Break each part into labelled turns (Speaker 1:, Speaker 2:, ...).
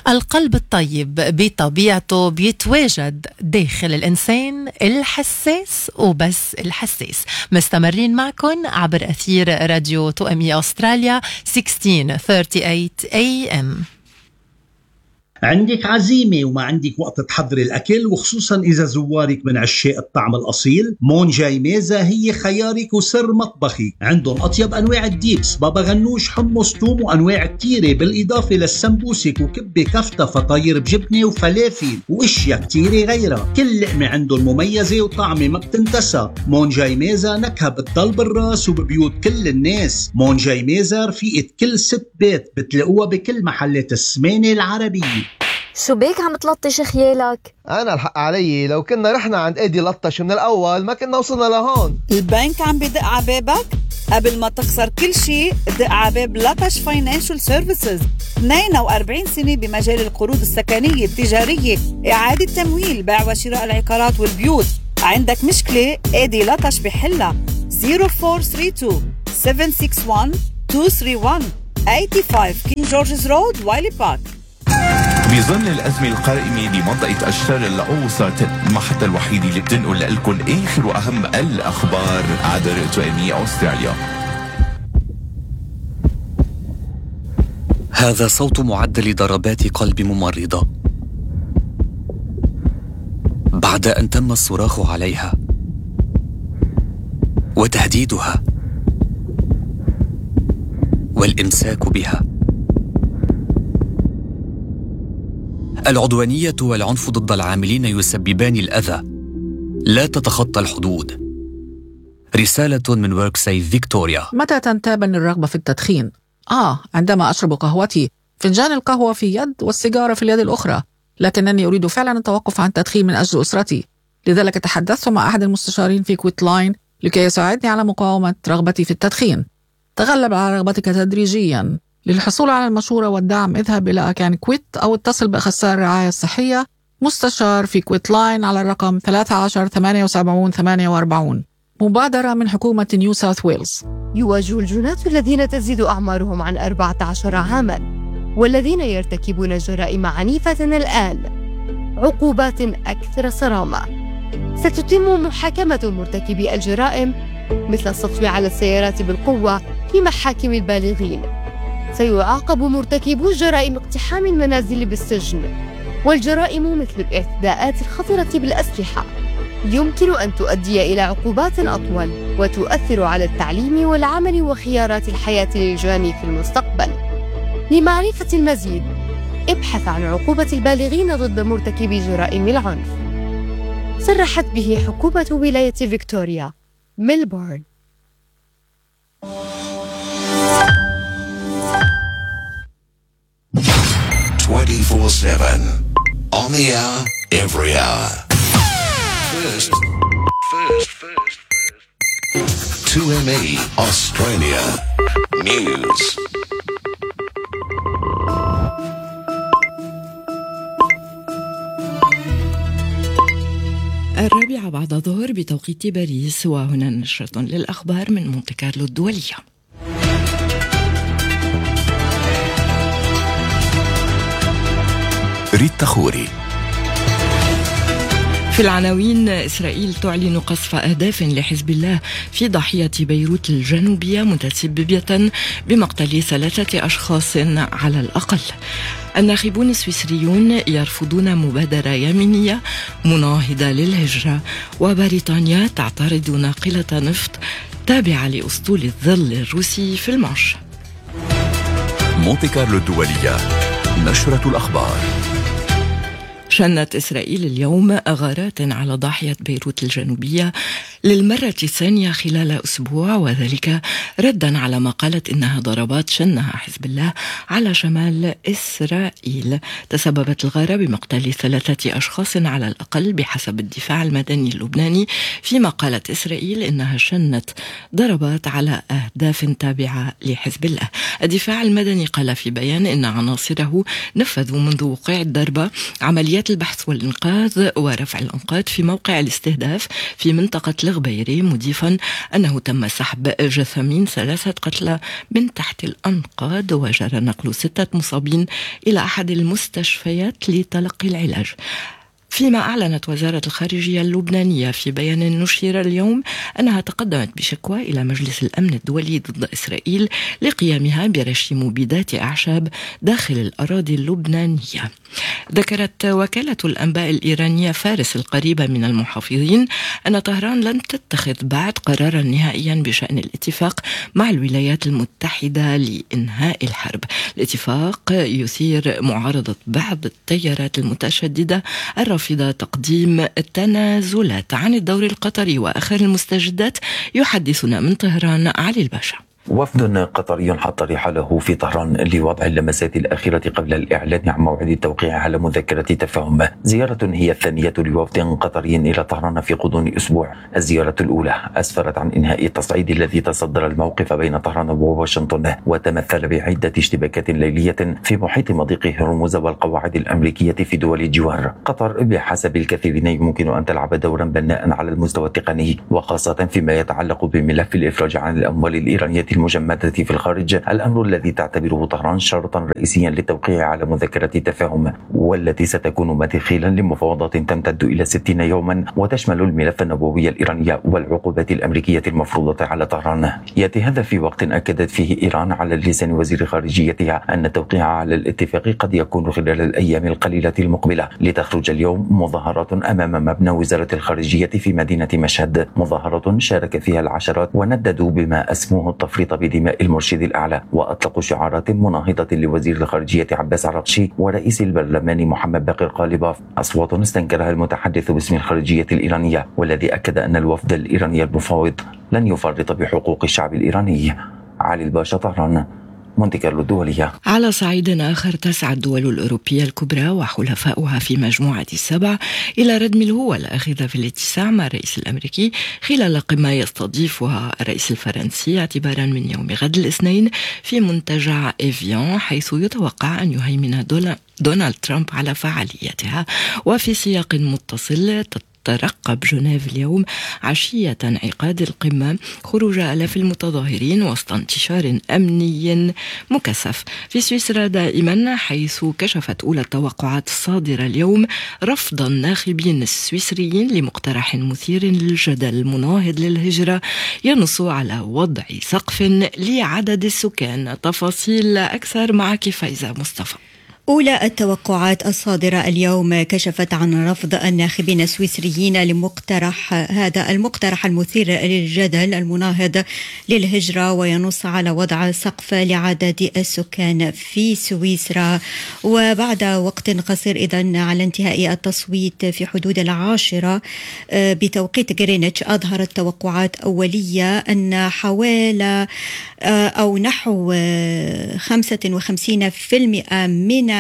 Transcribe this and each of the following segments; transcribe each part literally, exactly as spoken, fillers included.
Speaker 1: القلب الطيب بطبيعته بيتواجد داخل الإنسان الحساس وبس الحساس. مستمرين معكم عبر أثير راديو توأمية أستراليا ستة عشر ثمانية وثلاثين إيه إم.
Speaker 2: عندك عزيمة وما عندك وقت تحضري الأكل، وخصوصا إذا زوارك من عشاق الطعم الأصيل، مونجاي ميزة هي خيارك وسر مطبخي. عندهم أطيب أنواع الديبس، بابا غنوش، حمص، توم، وأنواع كتيرة، بالإضافة للسمبوسك وكبة كفتة، فطاير بجبنة وفلافل وإشياء كتيرة غيرها. كل لقمة عندهم مميزة وطعمة ما بتنتسى. مونجاي ميزة نكهة بتضل بالراس وببيوت كل الناس. مونجاي ميزة رفيقة كل ست بيت، بتلاقوها بكل محلات السمانة العربية.
Speaker 3: شو بيك عم تلطش خيالك؟
Speaker 4: أنا الحق علي، لو كنا رحنا عند إيدي لطش من الأول ما كنا وصلنا لهون.
Speaker 5: البنك عم بدق عبابك؟ قبل ما تخسر كل شيء دق عباب لطش فاينانشل سيرفيسز. اثنين وأربعين سنة بمجال القروض السكنية التجارية، إعادة تمويل، بيع وشراء العقارات والبيوت. عندك مشكلة؟ إيدي لطش بحلها. صفر أربعة ثلاثة اثنين سبعة ستة واحد اثنين ثلاثة واحد خمسة وثمانين كين جورجز رود وايلي بارك.
Speaker 6: بظل الأزمة القائمة بمنطقة الشرق الأوسط، المحطة الوحيدة اللي بتنقل لكم آخر وأهم الأخبار عبر توأمية أستراليا.
Speaker 7: هذا صوت معدل ضربات قلب ممرضة بعد أن تم الصراخ عليها وتهديدها والإمساك بها. العدوانية والعنف ضد العاملين يسببان الأذى، لا تتخطى الحدود. رسالة من وركسيف فيكتوريا.
Speaker 8: متى تنتابني الرغبة في التدخين؟ آه عندما أشرب قهوتي، فنجان القهوة في يد والسيجارة في اليد الأخرى، لكنني أريد فعلا التوقف عن التدخين من أجل أسرتي. لذلك تحدثت مع أحد المستشارين في كويت لاين لكي يساعدني على مقاومة رغبتي في التدخين. تغلب على رغبتك تدريجيا. للحصول على المشورة والدعم اذهب إلى أكان كويت أو اتصل بأخصائي الرعاية الصحية مستشار في كويت لاين على الرقم ثلاثة عشر ثمانية وسبعين ثمانية وأربعين. مبادرة من حكومة نيو ساوث ويلز.
Speaker 9: يواجه الجنات الذين تزيد أعمارهم عن أربعة عشر عاماً والذين يرتكبون جرائم عنيفة الآن عقوبات أكثر صرامة. ستتم محاكمة مرتكبي الجرائم مثل السطو على السيارات بالقوة في محاكم البالغين. سيعاقب مرتكبو جرائم اقتحام المنازل بالسجن، والجرائم مثل الاعتداءات الخطرة بالأسلحة يمكن أن تؤدي إلى عقوبات أطول وتؤثر على التعليم والعمل وخيارات الحياة للجاني في المستقبل. لمعرفة المزيد ابحث عن عقوبة البالغين ضد مرتكبي جرائم العنف. صرحت به حكومة ولاية فيكتوريا ميلبورن.
Speaker 10: twenty-four seven on the hour, every hour. First, first, first, first. two M E Australia News.
Speaker 11: الرابعة بعد الظهر بتوقيت باريس، وهنا نشرة للأخبار من مونتي كارلو الدولية.
Speaker 10: ريت تخوري.
Speaker 11: في العناوين: إسرائيل تعلن قصف أهداف لحزب الله في ضاحية بيروت الجنوبية متسببة بمقتل ثلاثة أشخاص على الأقل. الناخبون السويسريون يرفضون مبادرة يمينية مناهضة للهجرة. وبريطانيا تعترض ناقلة نفط تابعة لأسطول الظل الروسي في المانش.
Speaker 10: مونتي كارلو الدولية، نشرة الأخبار.
Speaker 11: شنت إسرائيل اليوم غارات على ضاحية بيروت الجنوبية للمرة الثانية خلال أسبوع، وذلك ردا على ما قالت إنها ضربات شنها حزب الله على شمال إسرائيل. تسببت الغارة بمقتل ثلاثة أشخاص على الأقل بحسب الدفاع المدني اللبناني، فيما قالت إسرائيل إنها شنت ضربات على أهداف تابعة لحزب الله. الدفاع المدني قال في بيان إن عناصره نفذوا منذ وقوع الضربة عمليات البحث والإنقاذ ورفع الأنقاض في موقع الاستهداف في منطقة الغبيري، مضيفا أنه تم سحب جثامين ثلاثة قتلى من تحت الأنقاض، وجرى نقل ستة مصابين إلى أحد المستشفيات لتلقي العلاج. فيما أعلنت وزارة الخارجية اللبنانية في بيان نشر اليوم أنها تقدمت بشكوى إلى مجلس الأمن الدولي ضد إسرائيل لقيامها برش مبيدات أعشاب داخل الأراضي اللبنانية. ذكرت وكالة الأنباء الإيرانية فارس القريبة من المحافظين أن طهران لن تتخذ بعد قرارا نهائيا بشأن الاتفاق مع الولايات المتحدة لإنهاء الحرب. الاتفاق يثير معارضة بعض التيارات المتشددة الرافضة تقديم التنازلات عن الدور القطري وآخر المستجدات. يحدثنا من طهران علي الباشا.
Speaker 12: وفد قطري حط رحاله في طهران لوضع اللمسات الأخيرة قبل الإعلان عن موعد التوقيع على مذكرة تفاهم. زيارة هي الثانية لوفد قطري إلى طهران في غضون أسبوع. الزيارة الأولى أسفرت عن إنهاء التصعيد الذي تصدر الموقف بين طهران وواشنطن، وتمثل بعدة اشتباكات ليلية في محيط مضيق هرمز والقواعد الأمريكية في دول الجوار. قطر بحسب الكثيرين يمكن أن تلعب دورا بناء على المستوى التقني، وخاصة فيما يتعلق بملف الإفراج عن الأموال الإيرانية المجمدة في الخارج، الأمر الذي تعتبره طهران شرطا رئيسيا للتوقيع على مذكرة تفاهم، والتي ستكون مدخلا لمفاوضات تمتد إلى ستين يوما وتشمل الملف النووي الإيراني والعقوبات الأمريكية المفروضة على طهران. يأتي هذا في وقت أكدت فيه إيران على لسان وزير خارجيتها أن التوقيع على الاتفاق قد يكون خلال الأيام القليلة المقبلة. لتخرج اليوم مظاهرات أمام مبنى وزارة الخارجية في مدينة مشهد، مظاهرة شارك فيها العشرات ونددوا بما أسموه التفريط بدماء المرشد الأعلى، وأطلقوا شعارات مناهضة لوزير الخارجية عباس عراقشي ورئيس البرلمان محمد باقر قالباف. أصوات استنكرها المتحدث باسم الخارجية الإيرانية، والذي أكد أن الوفد الإيراني المفاوض لن يفرط بحقوق الشعب الإيراني. علي الباشا، طهران، مونتي كارلو الدولية.
Speaker 11: على صعيد آخر، تسعى الدول الأوروبية الكبرى وحلفاؤها في مجموعة السبع إلى ردم الهوة الآخذة في الاتساع مع الرئيس الأمريكي خلال قمة يستضيفها الرئيس الفرنسي اعتبارا من يوم غد الاثنين في منتجع إيفيان، حيث يتوقع أن يهيمن دونالد ترامب على فعاليتها. وفي سياق متصل، ترقب جنيف اليوم عشية انعقاد القمة خروج آلاف المتظاهرين وسط انتشار أمني مكثف. في سويسرا دائما، حيث كشفت أولى التوقعات الصادرة اليوم رفض الناخبين السويسريين لمقترح مثير للجدل مناهض للهجرة ينص على وضع سقف لعدد السكان. تفاصيل أكثر معك فايزة مصطفى.
Speaker 13: أولى التوقعات الصادرة اليوم كشفت عن رفض الناخبين السويسريين لمقترح هذا المقترح المثير للجدل المناهض للهجرة، وينص على وضع سقف لعدد السكان في سويسرا. وبعد وقت قصير إذن على انتهاء التصويت في حدود العاشرة بتوقيت غرينتش، أظهرت توقعات أولية أن حوالي أو نحو خمسة وخمسين بالمئة من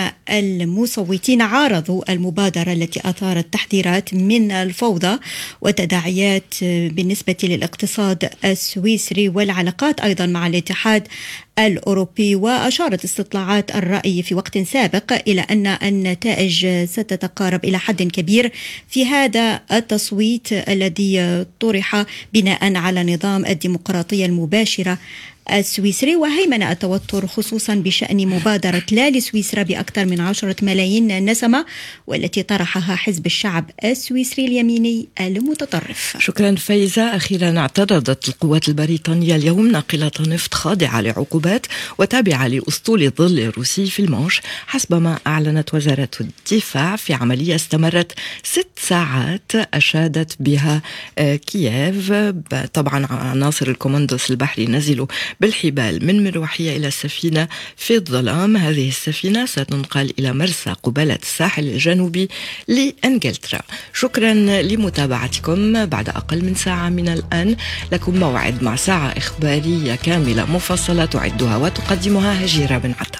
Speaker 13: المصوتين عارضوا المبادرة التي أثارت تحذيرات من الفوضى وتداعيات بالنسبة للاقتصاد السويسري والعلاقات أيضا مع الاتحاد الأوروبي. وأشارت استطلاعات الرأي في وقت سابق إلى أن النتائج ستتقارب إلى حد كبير في هذا التصويت الذي طرح بناء على نظام الديمقراطية المباشرة السويسري. وهيمن التوتر خصوصا بشأن مبادرة لا لسويسرا بأكثر من عشرة ملايين نسمة، والتي طرحها حزب الشعب السويسري اليميني المتطرف.
Speaker 11: شكرا فايزة. أخيرا، اعترضت القوات البريطانية اليوم ناقلة نفط خاضعة لعقوبات وتابعة لأسطول الظل الروسي في المانش، حسب ما أعلنت وزارة الدفاع في عملية استمرت ست ساعات أشادت بها كييف. طبعا عناصر الكوماندوس البحري نزلوا بالحبال من مروحية إلى السفينة في الظلام. هذه السفينة ستنقل إلى مرسى قبالة الساحل الجنوبي لإنجلترا. شكرا لمتابعتكم. بعد أقل من ساعة من الآن لكم موعد مع ساعة إخبارية كاملة مفصلة تعدها وتقدمها هجيرة بن عطا.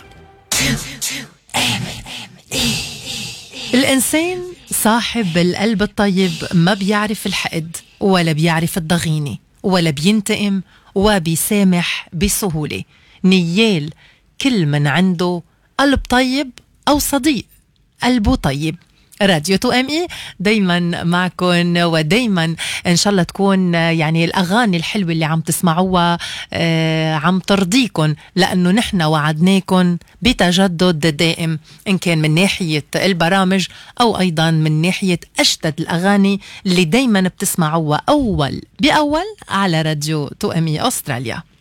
Speaker 1: الإنسان صاحب القلب الطيب ما بيعرف الحقد ولا بيعرف الضغينة ولا بينتقم وبيسامح بسهولة. نيال كل من عنده قلب طيب أو صديق قلبه طيب. راديو تو ام اي دايما معكم، ودايما ان شاء الله تكون يعني الاغاني الحلوه اللي عم تسمعوها آه عم ترضيكم، لانه نحن وعدناكم بتجدد دائم، ان كان من ناحيه البرامج او ايضا من ناحيه اشتد الاغاني اللي دايما بتسمعوها اول باول على راديو تو ام اي استراليا.